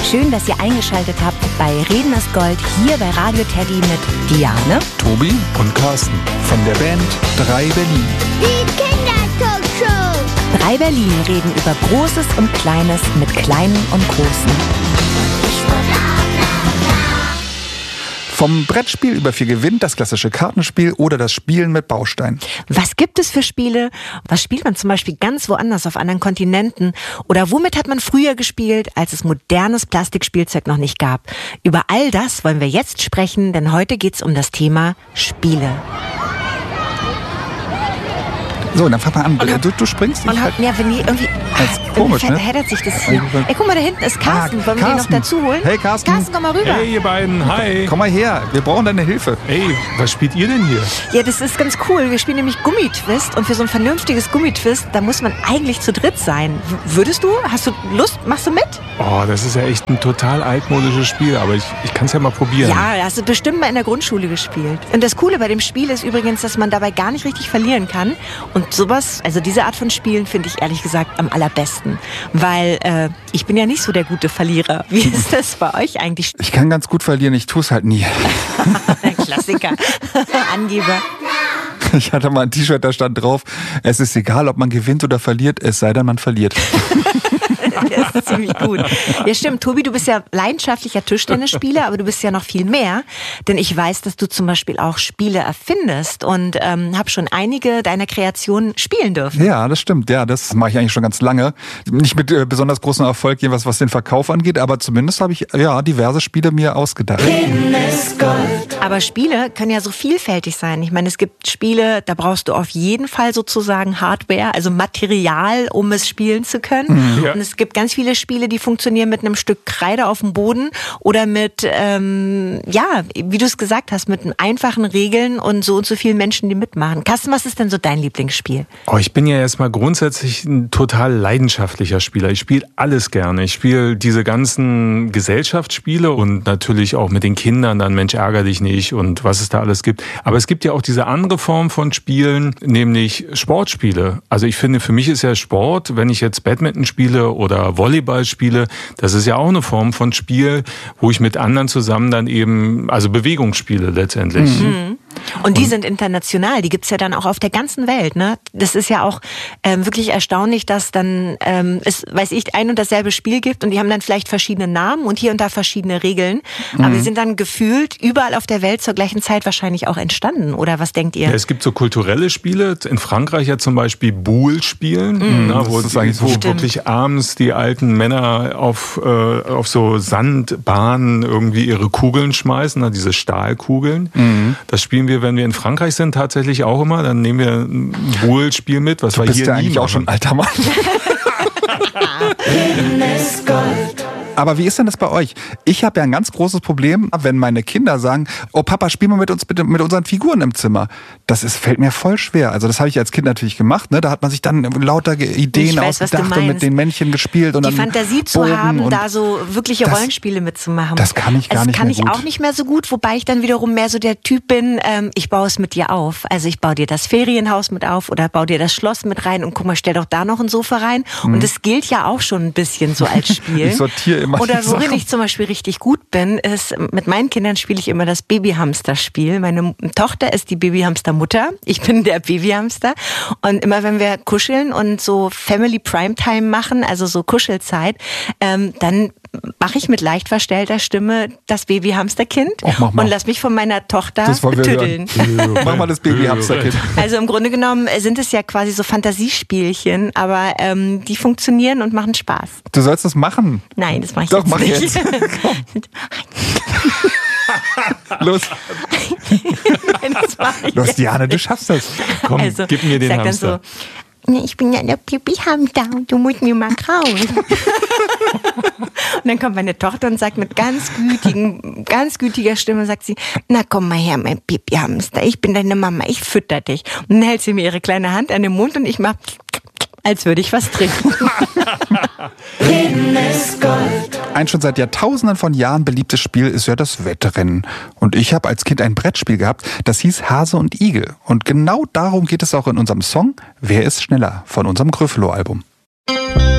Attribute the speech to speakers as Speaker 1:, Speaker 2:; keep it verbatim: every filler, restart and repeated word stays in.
Speaker 1: Schön, dass ihr eingeschaltet habt bei Reden ist Gold hier bei Radio Teddy mit Diane,
Speaker 2: Tobi und Carsten von der Band drei Berlin.
Speaker 3: Die Kindertalkshow.
Speaker 1: drei Berlin reden über Großes und Kleines mit Kleinen und Großen.
Speaker 2: Vom Brettspiel über viel Gewinn, das klassische Kartenspiel oder das Spielen mit Bausteinen.
Speaker 1: Was gibt es für Spiele? Was spielt man zum Beispiel ganz woanders auf anderen Kontinenten? Oder womit hat man früher gespielt, als es modernes Plastikspielzeug noch nicht gab? Über all das wollen wir jetzt sprechen, denn heute geht es um das Thema Spiele.
Speaker 2: So, dann fang mal an. Du, du springst nicht.
Speaker 1: Und hat, ja, wenn die irgendwie...
Speaker 2: Das ist komisch, ne?
Speaker 1: Verheddert sich das hier. Ey, guck mal, da hinten ist Carsten.
Speaker 2: Ah,
Speaker 1: Wollen wir
Speaker 2: Carsten.
Speaker 1: den noch dazu holen?
Speaker 2: Hey, Carsten.
Speaker 1: Carsten, komm mal rüber.
Speaker 4: Hey, ihr beiden, hi.
Speaker 2: Komm mal her, wir brauchen deine Hilfe.
Speaker 4: Ey, was spielt ihr denn hier?
Speaker 1: Ja, das ist ganz cool. Wir spielen nämlich Gummitwist. Und für so ein vernünftiges Gummitwist, da muss man eigentlich zu dritt sein. W- würdest du? Hast du Lust? Machst du mit?
Speaker 4: Oh, das ist ja echt ein total altmodisches Spiel, aber ich, ich kann es ja mal probieren.
Speaker 1: Ja, hast du bestimmt mal in der Grundschule gespielt. Und das Coole bei dem Spiel ist übrigens, dass man dabei gar nicht richtig verlieren kann. Und sowas, also diese Art von Spielen finde ich ehrlich gesagt am allerbesten. Weil äh, ich bin ja nicht so der gute Verlierer. Wie ist das bei euch eigentlich?
Speaker 2: Ich kann ganz gut verlieren, ich tue es halt nie.
Speaker 1: Klassiker. Angeber.
Speaker 2: Ich hatte mal ein T-Shirt, da stand drauf, es ist egal, ob man gewinnt oder verliert, es sei denn, man verliert.
Speaker 1: Das ist ziemlich gut. Ja, stimmt. Tobi, du bist ja leidenschaftlicher Tischtennisspieler, aber du bist ja noch viel mehr. Denn ich weiß, dass du zum Beispiel auch Spiele erfindest und ähm, habe schon einige deiner Kreationen spielen dürfen.
Speaker 2: Ja, das stimmt. Ja, das mache ich eigentlich schon ganz lange. Nicht mit äh, besonders großem Erfolg, jeweils was den Verkauf angeht, aber zumindest habe ich ja diverse Spiele mir ausgedacht.
Speaker 1: Aber Spiele können ja so vielfältig sein. Ich meine, es gibt Spiele, da brauchst du auf jeden Fall sozusagen Hardware, also Material, um es spielen zu können.
Speaker 4: Mhm. Ja.
Speaker 1: Und es gibt ganz viele Spiele, die funktionieren mit einem Stück Kreide auf dem Boden oder mit, ähm, ja, wie du es gesagt hast, mit einfachen Regeln und so und so vielen Menschen, die mitmachen. Carsten, was ist denn so dein Lieblingsspiel?
Speaker 4: Oh, ich bin ja erstmal grundsätzlich ein total leidenschaftlicher Spieler. Ich spiele alles gerne. Ich spiele diese ganzen Gesellschaftsspiele und natürlich auch mit den Kindern dann Mensch, ärger dich nicht und was es da alles gibt. Aber es gibt ja auch diese andere Form von Spielen, nämlich Sportspiele. Also ich finde, für mich ist ja Sport, wenn ich jetzt Badminton spiele oder Volleyball spiele, das ist ja auch eine Form von Spiel, wo ich mit anderen zusammen dann eben, also Bewegung spiele letztendlich.
Speaker 1: Mhm. Und die sind international, die gibt's ja dann auch auf der ganzen Welt, ne? Das ist ja auch ähm, wirklich erstaunlich, dass dann ähm, es, weiß ich, ein und dasselbe Spiel gibt und die haben dann vielleicht verschiedene Namen und hier und da verschiedene Regeln, mhm. aber die sind dann gefühlt überall auf der Welt zur gleichen Zeit wahrscheinlich auch entstanden, oder was denkt ihr?
Speaker 4: Ja, es gibt so kulturelle Spiele, in Frankreich ja zum Beispiel Boule spielen,
Speaker 1: Mhm.
Speaker 4: na, wo,
Speaker 2: Das ist eigentlich
Speaker 4: wo
Speaker 2: so
Speaker 4: wirklich abends die alten Männer auf, äh, auf so Sandbahnen irgendwie ihre Kugeln schmeißen, na, diese Stahlkugeln. Mhm. Das spielen wir, wenn wir in Frankreich sind, tatsächlich auch immer. Dann nehmen wir ein Boule-Spiel mit, was
Speaker 2: Du
Speaker 4: wir
Speaker 2: bist
Speaker 4: hier
Speaker 2: ja
Speaker 4: nie
Speaker 2: eigentlich auch
Speaker 4: machen.
Speaker 2: schon ein alter Mann. Aber wie ist denn das bei euch? Ich habe ja ein ganz großes Problem, wenn meine Kinder sagen, oh Papa, spiel mal mit uns bitte mit unseren Figuren im Zimmer. Das ist, fällt mir voll schwer. Also das habe ich als Kind natürlich gemacht. Ne? Da hat man sich dann lauter Ge- Ideen
Speaker 1: Ich weiß, was du
Speaker 2: ausgedacht und mit
Speaker 1: meinst.
Speaker 2: den Männchen gespielt. Und
Speaker 1: Die
Speaker 2: dann
Speaker 1: Fantasie zu
Speaker 2: Bogen
Speaker 1: haben,
Speaker 2: und
Speaker 1: da so wirkliche
Speaker 2: das-
Speaker 1: Rollenspiele mitzumachen.
Speaker 2: das kann ich gar
Speaker 1: also
Speaker 2: nicht
Speaker 1: kann
Speaker 2: mehr
Speaker 1: ich
Speaker 2: gut.
Speaker 1: auch nicht mehr so gut, wobei ich dann wiederum mehr so der Typ bin, ähm, ich baue es mit dir auf. Also ich baue dir das Ferienhaus mit auf oder baue dir das Schloss mit rein und guck mal, stell doch da noch ein Sofa rein. Und das gilt ja auch schon ein bisschen so als Spiel.
Speaker 2: Ich sortiere immer
Speaker 1: Oder
Speaker 2: die
Speaker 1: worin
Speaker 2: Sachen.
Speaker 1: ich zum Beispiel richtig gut bin, ist, mit meinen Kindern spiele ich immer das Babyhamster-Spiel. Meine Tochter ist die Babyhamster-Mutter, ich bin der Babyhamster. Und immer wenn wir kuscheln und so Family Primetime machen, also so Kuschelzeit, ähm, dann mache ich mit leicht verstellter Stimme das Babyhamsterkind
Speaker 2: Och, mach mal.
Speaker 1: und lass mich von meiner Tochter
Speaker 2: Das wollen wir
Speaker 1: betüddeln.
Speaker 2: hören. Mach mal das Babyhamsterkind.
Speaker 1: Also im Grunde genommen sind es ja quasi so Fantasiespielchen, aber ähm, die funktionieren und machen Spaß.
Speaker 2: Du sollst das machen.
Speaker 1: Nein, das mache ich
Speaker 2: Doch,
Speaker 1: jetzt
Speaker 2: mach
Speaker 1: nicht.
Speaker 2: jetzt. Los,
Speaker 1: Nein, das mach ich
Speaker 2: los
Speaker 1: jetzt
Speaker 2: Diane, du schaffst das.
Speaker 4: Komm,
Speaker 1: Also,
Speaker 4: gib mir den
Speaker 1: sag dann
Speaker 4: Hamster.
Speaker 1: so, "Nee, ich bin ja der Babyhamster und du musst mir mal krauen." Und dann kommt meine Tochter und sagt mit ganz gütigen, ganz gütiger Stimme, sagt sie, na komm mal her, mein Babyhamster, ich bin deine Mama, ich fütter dich. Und dann hält sie mir ihre kleine Hand an den Mund und ich mach, als würde ich was trinken.
Speaker 2: Ein schon seit Jahrtausenden von Jahren beliebtes Spiel ist ja das Wettrennen. Und ich habe als Kind ein Brettspiel gehabt, das hieß Hase und Igel. Und genau darum geht es auch in unserem Song Wer ist schneller von unserem Gryffalo-Album.